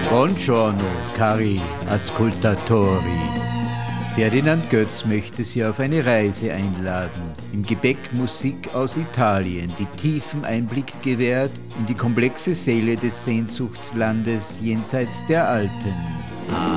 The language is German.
Buongiorno, cari ascoltatori. Ferdinand Götz möchte Sie auf eine Reise einladen. Im Gepäck Musik aus Italien, die tiefen Einblick gewährt in die komplexe Seele des Sehnsuchtslandes jenseits der Alpen.